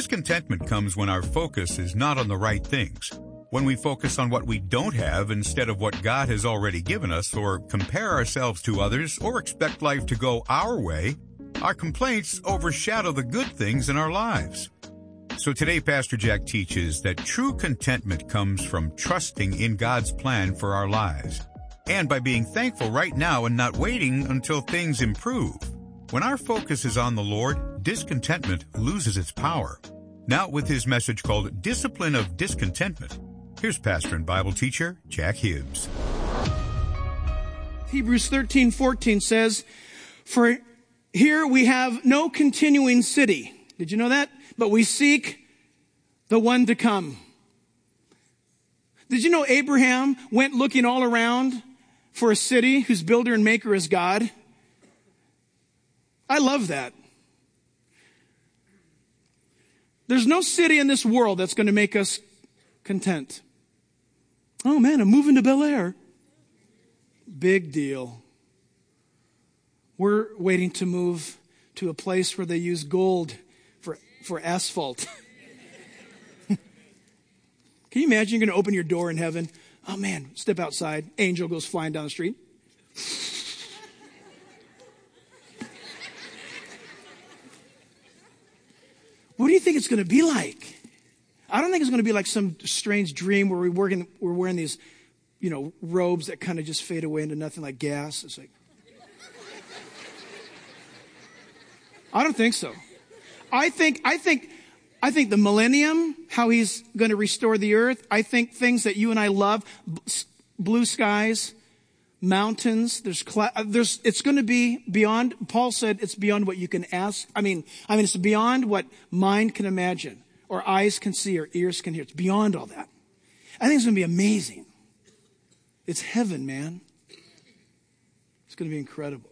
Discontentment comes when our focus is not on the right things. When we focus on what we don't have instead of what God has already given us, or compare ourselves to others, or expect life to go our way, our complaints overshadow the good things in our lives. So today, Pastor Jack teaches that true contentment comes from trusting in God's plan for our lives, and by being thankful right now and not waiting until things improve. When our focus is on the Lord, discontentment loses its power. Now, with his message called Discipline of Discontentment, here's pastor and Bible teacher Jack Hibbs. Hebrews 13:14 says, "For here we have no continuing city." Did you know that? "But we seek the one to come." Did you know Abraham went looking all around for a city whose builder and maker is God? I love that. There's no city in this world that's going to make us content. "Oh man, I'm moving to Bel Air." Big deal. We're waiting to move to a place where they use gold for asphalt. Can you imagine you're going to open your door in heaven? Oh man, step outside. Angel goes flying down the street. What do you think it's going to be like? I don't think it's going to be like some strange dream where we're wearing these, robes that kind of just fade away into nothing, like gas. It's like, I don't think so. I think the millennium, how he's going to restore the earth. I think things that you and I love, blue skies, mountains. It's going to be beyond. Paul said it's beyond what you can ask. I mean, it's beyond what mind can imagine, or eyes can see, or ears can hear. It's beyond all that. I think it's going to be amazing. It's heaven, man. It's going to be incredible.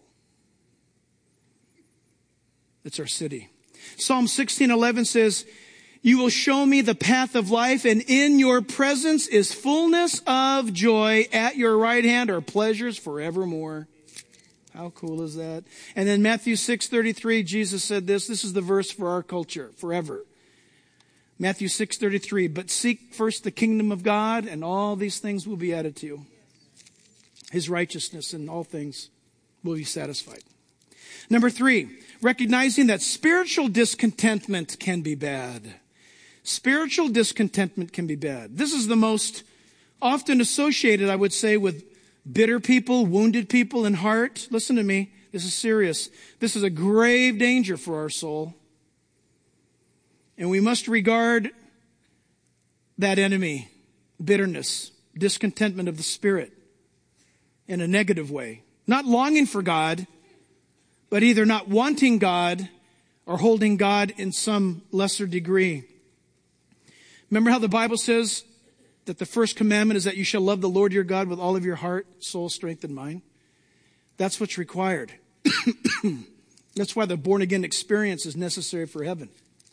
It's our city. Psalm 16:11 says, "You will show me the path of life, and in your presence is fullness of joy. At your right hand are pleasures forevermore." How cool is that? And then Matthew 6:33, Jesus said this. This is the verse for our culture, forever. Matthew 6:33, "But seek first the kingdom of God, and all these things will be added to you." His righteousness and all things will be satisfied. Number 3, recognizing that spiritual discontentment can be bad. Spiritual discontentment can be bad. This is the most often associated, I would say, with bitter people, wounded people in heart. Listen to me. This is serious. This is a grave danger for our soul. And we must regard that enemy, bitterness, discontentment of the spirit, in a negative way. Not longing for God, but either not wanting God or holding God in some lesser degree. Remember how the Bible says that the first commandment is that you shall love the Lord your God with all of your heart, soul, strength, and mind? That's what's required. That's why the born-again experience is necessary for heaven.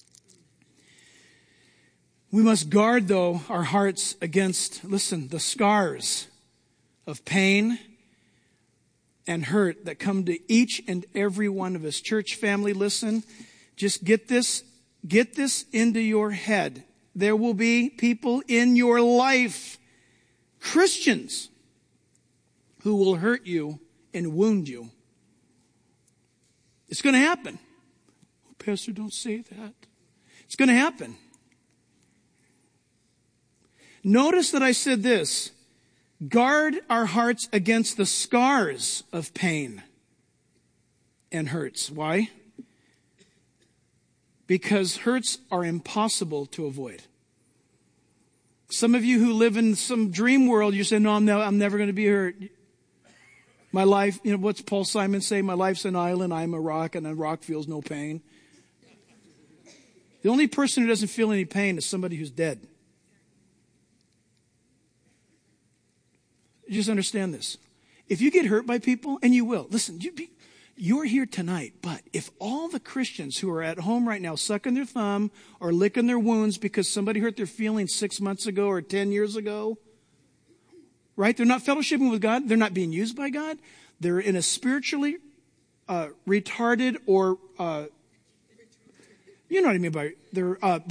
We must guard, though, our hearts against, the scars of pain and hurt that come to each and every one of us. Church family, listen. Just get this into your head. There will be people in your life, Christians, who will hurt you and wound you. It's going to happen. Oh, Pastor, don't say that. It's going to happen. Notice that I said this. Guard our hearts against the scars of pain and hurts. Why? Because hurts are impossible to avoid. Some of you who live in some dream world, you say, no, I'm never going to be hurt. My life, what's Paul Simon say? My life's an island, I'm a rock, and a rock feels no pain. The only person who doesn't feel any pain is somebody who's dead. Just understand this. If you get hurt by people, and you will, listen, you're here tonight, but if all the Christians who are at home right now sucking their thumb or licking their wounds because somebody hurt their feelings 6 months ago or 10 years ago, right? They're not fellowshipping with God. They're not being used by God. They're in a spiritually retarded or, you know what I mean by, they're